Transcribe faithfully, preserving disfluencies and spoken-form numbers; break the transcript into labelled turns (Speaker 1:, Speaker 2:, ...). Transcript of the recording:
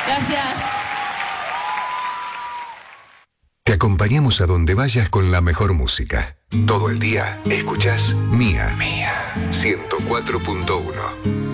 Speaker 1: Gracias.
Speaker 2: Te acompañamos a donde vayas con la mejor música. Todo el día escuchás Mía. Mía ciento cuatro punto uno.